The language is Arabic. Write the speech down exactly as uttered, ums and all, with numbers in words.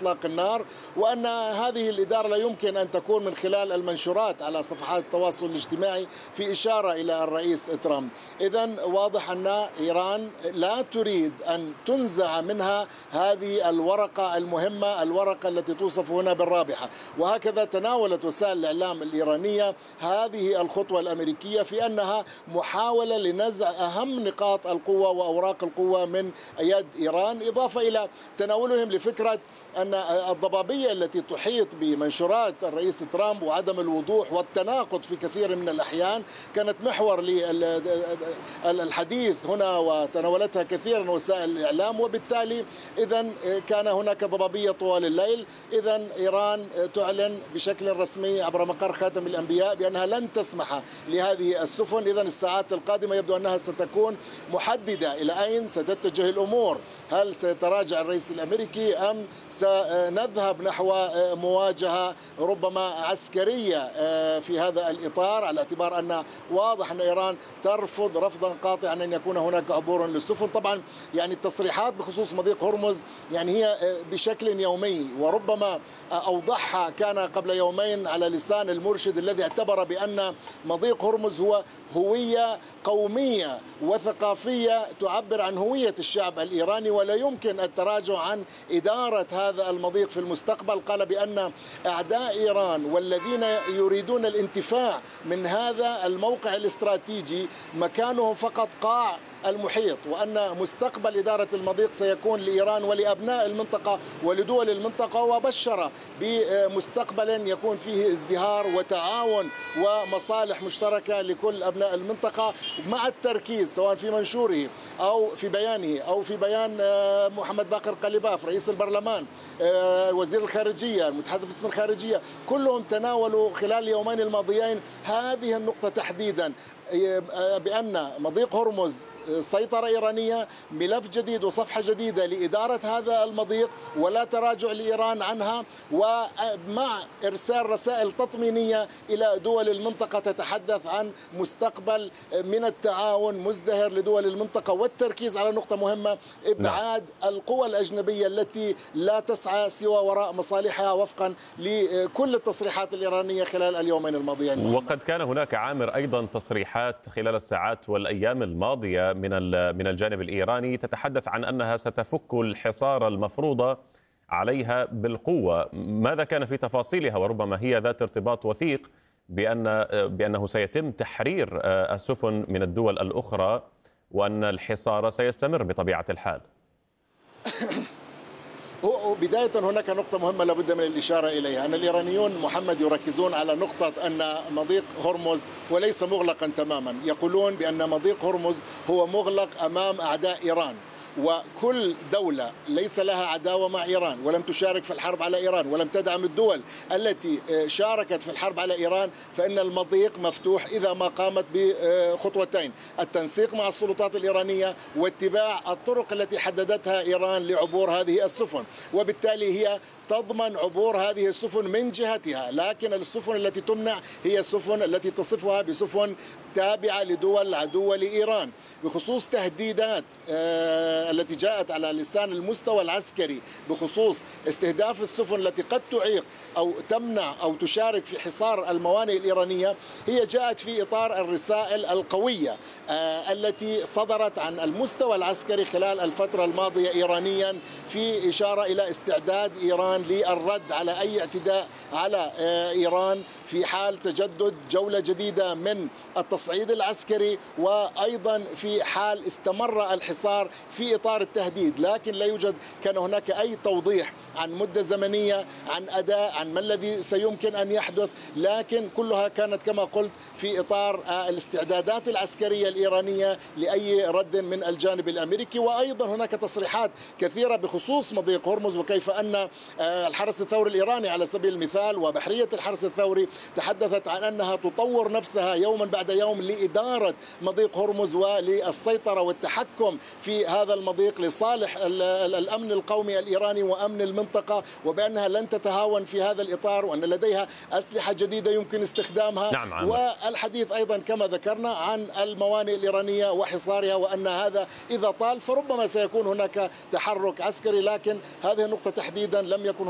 إطلاق النار، وأن هذه الإدارة لا يمكن أن تكون من خلال المنشورات على صفحات التواصل الاجتماعي في إشارة إلى الرئيس ترامب. إذن واضح أن إيران لا تريد أن تنزع منها هذه الورقة المهمة، الورقة التي توصف هنا بالرابحة. وهكذا تناولت وسائل الإعلام الإيرانية هذه الخطوة الأمريكية في أنها محاولة لنزع أهم نقاط القوة وأوراق القوة من يد إيران، إضافة إلى تناولهم لفكرة أن الضبابية التي تحيط بمنشورات الرئيس ترامب وعدم الوضوح والتناقض في كثير من الأحيان كانت محور للحديث هنا، وتناولتها كثيرا وسائل الإعلام. وبالتالي إذن كان هناك ضبابية طوال الليل. إذن إيران تعلن بشكل رسمي عبر مقر خاتم الأنبياء بأنها لن تسمح لهذه السفن. إذن الساعات القادمة يبدو أنها ستكون محددة إلى أين ستتجه الأمور. هل سيتراجع الرئيس الأمريكي أم سنذهب نحو مواجهة ربما عسكرية في هذا الإطار، على اعتبار أن واضح أن إيران ترفض رفضا قاطعا أن يكون هناك عبور للسفن. طبعا يعني التصريحات بخصوص مضيق هرمز يعني هي بشكل يومي، وربما أوضحها كان قبل يومين على لسان المرشد الذي اعتبر بأن مضيق هرمز هو هوية قومية وثقافية تعبر عن هوية الشعب الإيراني، ولا يمكن التراجع عن إدارة هذا المضيق في المستقبل. قال بأن أعداء إيران والذين يريدون الانتفاع من هذا الموقع الاستراتيجي مكانهم فقط قاع المحيط، وأن مستقبل إدارة المضيق سيكون لإيران ولأبناء المنطقة ولدول المنطقة، وبشر بمستقبل يكون فيه ازدهار وتعاون ومصالح مشتركة لكل أبناء المنطقة، مع التركيز سواء في منشوره أو في بيانه أو في بيان محمد باقر قليباف رئيس البرلمان، وزير الخارجية، المتحدث باسم الخارجية، كلهم تناولوا خلال اليومين الماضيين هذه النقطة تحديدا، بأن مضيق هرمز سيطرة إيرانية، ملف جديد وصفحة جديدة لإدارة هذا المضيق ولا تراجع لإيران عنها، ومع إرسال رسائل تطمينية إلى دول المنطقة تتحدث عن مستقبل من التعاون مزدهر لدول المنطقة، والتركيز على نقطة مهمة: إبعاد القوى الأجنبية التي لا تسعى سوى وراء مصالحها وفقا لكل التصريحات الإيرانية خلال اليومين الماضيين. وقد كان هناك عامر أيضا تصريحات خلال الساعات والأيام الماضية من من الجانب الإيراني تتحدث عن أنها ستفك الحصار المفروض عليها بالقوة. ماذا كان في تفاصيلها؟ وربما هي ذات ارتباط وثيق بأن بأنه سيتم تحرير السفن من الدول الأخرى وأن الحصار سيستمر بطبيعة الحال. بداية هناك نقطة مهمة لابد من الإشارة إليها، أن الإيرانيون محمد يركزون على نقطة أن مضيق هرمز وليس مغلقا تماما. يقولون بأن مضيق هرمز هو مغلق أمام أعداء إيران، وكل دولة ليس لها عداوة مع إيران ولم تشارك في الحرب على إيران ولم تدعم الدول التي شاركت في الحرب على إيران، فإن المضيق مفتوح إذا ما قامت بخطوتين: التنسيق مع السلطات الإيرانية واتباع الطرق التي حددتها إيران لعبور هذه السفن. وبالتالي هي تضمن عبور هذه السفن من جهتها، لكن السفن التي تمنع هي السفن التي تصفها بسفن تابعة لدول عدوة لإيران. بخصوص تهديدات آه التي جاءت على لسان المستوى العسكري بخصوص استهداف السفن التي قد تعيق أو تمنع أو تشارك في حصار الموانئ الإيرانية، هي جاءت في إطار الرسائل القوية آه التي صدرت عن المستوى العسكري خلال الفترة الماضية إيرانيا، في إشارة إلى استعداد إيران للرد على أي اعتداء على آه إيران في حال تجدد جولة جديدة من التصعيد العسكري، وأيضا في حال استمر الحصار في إطار التهديد. لكن لا يوجد كان هناك أي توضيح عن مدة زمنية، عن أداء، عن ما الذي سيمكن أن يحدث، لكن كلها كانت كما قلت في إطار الاستعدادات العسكرية الإيرانية لأي رد من الجانب الأمريكي. وأيضا هناك تصريحات كثيرة بخصوص مضيق هرمز، وكيف أن الحرس الثوري الإيراني على سبيل المثال وبحرية الحرس الثوري تحدثت عن أنها تطور نفسها يوما بعد يوم لإدارة مضيق هرمز وللسيطرة والتحكم في هذا المضيق لصالح الأمن القومي الإيراني وأمن المنطقة، وبأنها لن تتهاون في هذا الإطار، وأن لديها أسلحة جديدة يمكن استخدامها. نعم. والحديث أيضا كما ذكرنا عن الموانئ الإيرانية وحصارها، وأن هذا إذا طال فربما سيكون هناك تحرك عسكري، لكن هذه النقطة تحديدا لم يكن